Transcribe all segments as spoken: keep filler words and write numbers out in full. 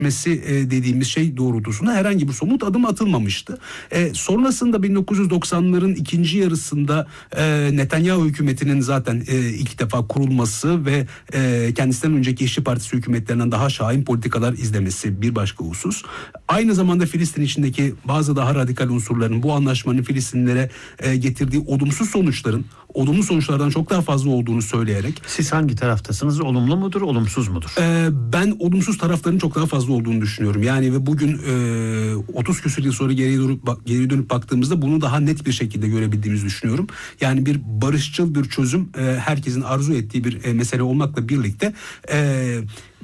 Mesi dediğimiz şey doğrultusunda herhangi bir somut adım atılmamıştı. E, sonrasında bin dokuz yüz doksanların ikinci yarısında e, Netanyahu hükümetinin zaten e, ilk defa kurulması ve e, kendisinden önceki İşçi Partisi hükümetlerinden daha şahin politikalar izlemesi bir başka husus. Aynı zamanda Filistin içindeki bazı daha radikal unsurların bu anlaşmanın Filistinlere e, getirdiği olumsuz sonuçların olumlu sonuçlardan çok daha fazla olduğunu söyleyerek. Siz hangi taraftasınız? Olumlu mudur, olumsuz mudur? E, ben olumsuz tarafların çok daha fazla olduğunu düşünüyorum. Yani ve bugün e, otuz küsur yıl sonra geriye dönüp, geriye dönüp baktığımızda bunu daha net bir şekilde görebildiğimizi düşünüyorum. Yani bir barışçıl bir çözüm e, herkesin arzu ettiği bir e, mesele olmakla birlikte e,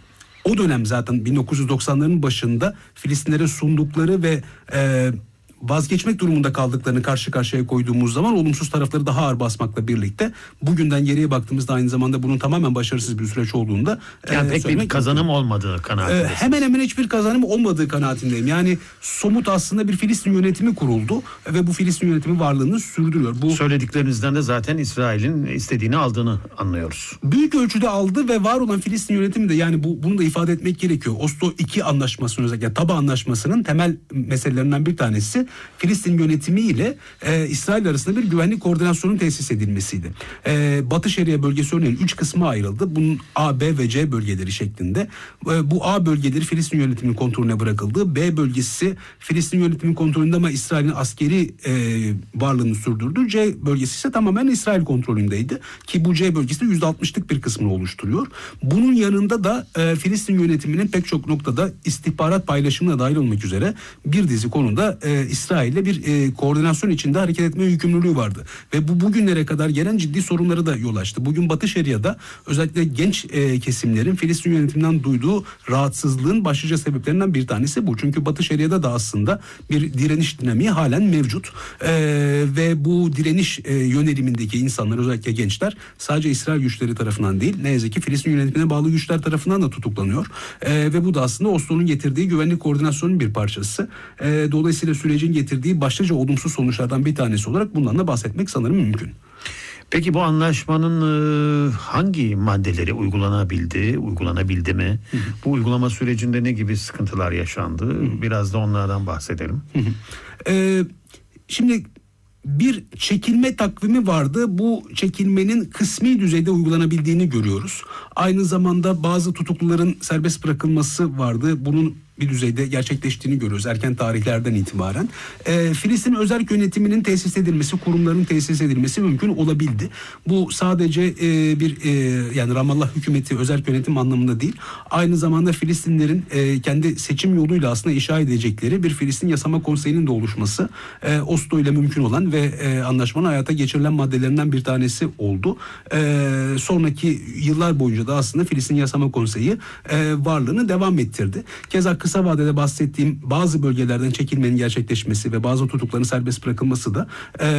o dönem zaten bin dokuz yüz doksanların başında Filistinlere sundukları ve e, vazgeçmek durumunda kaldıklarını karşı karşıya koyduğumuz zaman olumsuz tarafları daha ağır basmakla birlikte bugünden geriye baktığımızda aynı zamanda bunun tamamen başarısız bir süreç olduğunda yani e, pek bir kazanım olmadığı kanaatindeyim. E, hemen hemen hiçbir kazanım olmadığı kanaatindeyim. Yani somut aslında bir Filistin yönetimi kuruldu ve bu Filistin yönetimi varlığını sürdürüyor. Bu söylediklerinizden de zaten İsrail'in istediğini aldığını anlıyoruz. Büyük ölçüde aldı ve var olan Filistin yönetimi de yani bu bunu da ifade etmek gerekiyor. Oslo iki anlaşmasının özellikle Taba anlaşmasının temel meselelerinden bir tanesi Filistin yönetimi ile e, İsrail arasında bir güvenlik koordinasyonun tesis edilmesiydi. E, Batı Şeria bölgesi örneğin üç kısma ayrıldı. Bunun A, B ve C bölgeleri şeklinde. E, bu A bölgeleri Filistin yönetiminin kontrolüne bırakıldı. B bölgesi Filistin yönetiminin kontrolünde ama İsrail'in askeri e, varlığını sürdürdü. C bölgesi ise tamamen İsrail kontrolündeydi. Ki bu C bölgesi de yüzde altmışlık bir kısmını oluşturuyor. Bunun yanında da e, Filistin yönetiminin pek çok noktada istihbarat paylaşımına dahil olmak üzere bir dizi konuda e, İsrail'le bir e, koordinasyon içinde hareket etme yükümlülüğü vardı. Ve bu bugünlere kadar gelen ciddi sorunları da yol açtı. Bugün Batı Şeria'da özellikle genç e, kesimlerin Filistin yönetiminden duyduğu rahatsızlığın başlıca sebeplerinden bir tanesi bu. Çünkü Batı Şeria'da da aslında bir direniş dinamiği halen mevcut. E, ve bu direniş e, yönelimindeki insanlar özellikle gençler sadece İsrail güçleri tarafından değil ne yazık ki Filistin yönetimine bağlı güçler tarafından da tutuklanıyor. E, ve bu da aslında Oslo'nun getirdiği güvenlik koordinasyonunun bir parçası. E, dolayısıyla sürecin getirdiği başlıca olumsuz sonuçlardan bir tanesi olarak bundan da bahsetmek sanırım mümkün. Peki bu anlaşmanın e, hangi maddeleri uygulanabildi, uygulanabildi mi? Hı hı. Bu uygulama sürecinde ne gibi sıkıntılar yaşandı? Hı hı. Biraz da onlardan bahsedelim. Hı hı. Ee, şimdi bir çekilme takvimi vardı. Bu çekilmenin kısmi düzeyde uygulanabildiğini görüyoruz. Aynı zamanda bazı tutukluların serbest bırakılması vardı. Bunun bir düzeyde gerçekleştiğini görüyoruz erken tarihlerden itibaren. E, Filistin özerk yönetiminin tesis edilmesi, kurumların tesis edilmesi mümkün olabildi. Bu sadece e, bir e, yani Ramallah hükümeti özerk yönetim anlamında değil. Aynı zamanda Filistinlerin e, kendi seçim yoluyla aslında inşa edecekleri bir Filistin Yasama Konseyi'nin de oluşması e, Oslo ile mümkün olan ve e, anlaşmanın hayata geçirilen maddelerinden bir tanesi oldu. E, sonraki yıllar boyunca da aslında Filistin Yasama Konseyi e, varlığını devam ettirdi. Keza kısa vadede bahsettiğim bazı bölgelerden çekilmenin gerçekleşmesi ve bazı tutukların serbest bırakılması da e,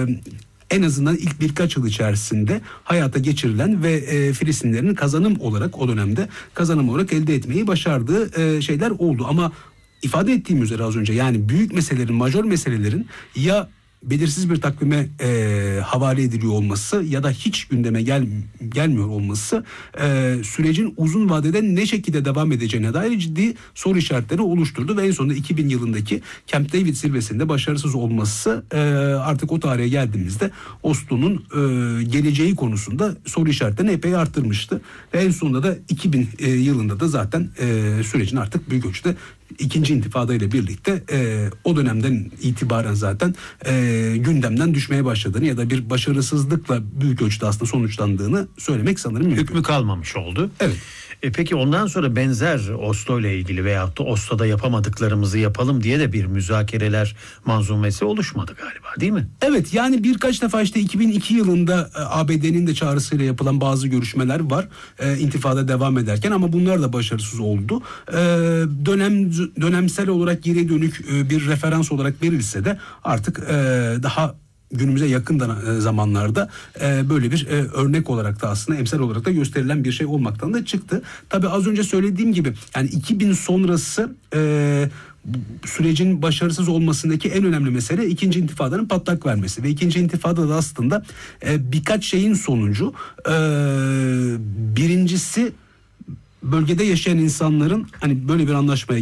en azından ilk birkaç yıl içerisinde hayata geçirilen ve e, Filistinlerin kazanım olarak o dönemde kazanım olarak elde etmeyi başardığı e, şeyler oldu. Ama ifade ettiğim üzere az önce yani büyük meselelerin, majör meselelerin ya belirsiz bir takvime e, havale ediliyor olması ya da hiç gündeme gel, gelmiyor olması e, sürecin uzun vadede ne şekilde devam edeceğine dair ciddi soru işaretleri oluşturdu ve en sonunda iki bin yılındaki Camp David zirvesinde başarısız olması e, artık o tarihe geldiğimizde Oslo'nun e, geleceği konusunda soru işaretlerini epey arttırmıştı ve en sonunda da iki bin e, yılında da zaten e, sürecin artık büyük ölçüde İkinci intifada ile birlikte e, o dönemden itibaren zaten e, gündemden düşmeye başladığını ya da bir başarısızlıkla büyük ölçüde aslında sonuçlandığını söylemek sanırım mümkün. Hükmü kalmamış oldu. Evet. E peki ondan sonra benzer Oslo ile ilgili veyahut da Oslo'da yapamadıklarımızı yapalım diye de bir müzakereler manzumesi oluşmadı galiba, değil mi? Evet, yani birkaç defa işte iki bin iki yılında A B D'nin de çağrısıyla yapılan bazı görüşmeler var e, intifada devam ederken ama bunlar da başarısız oldu. E, dönem dönemsel olarak geriye dönük e, bir referans olarak verilse de artık e, daha günümüze yakın zamanlarda e, böyle bir e, örnek olarak da aslında emsal olarak da gösterilen bir şey olmaktan da çıktı. Tabii az önce söylediğim gibi yani iki bin sonrası e, sürecin başarısız olmasındaki en önemli mesele ikinci intifadanın patlak vermesi ve ikinci intifada da aslında e, birkaç şeyin sonucu. E, birincisi bölgede yaşayan insanların hani böyle bir anlaşmaya